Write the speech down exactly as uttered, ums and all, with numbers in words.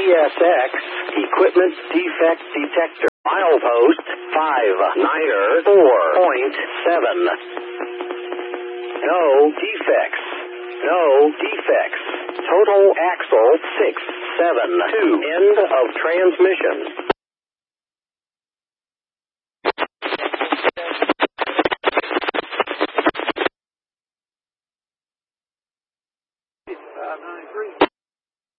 S X Equipment Defect Detector. Milepost five niner four point seven. No defects. No defects. Total axle six seven two. End of transmission.